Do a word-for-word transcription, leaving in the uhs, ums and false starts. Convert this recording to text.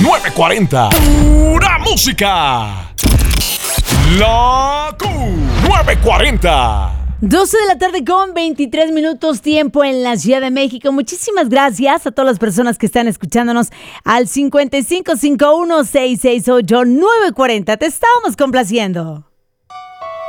nueve cuarenta. Pura música. La Q nueve cuarenta. doce de la tarde con veintitrés minutos, tiempo en la Ciudad de México. Muchísimas gracias a todas las personas que están escuchándonos al cincuenta y cinco cincuenta y uno, seiscientos sesenta y ocho, nueve cuarenta. Te estábamos complaciendo.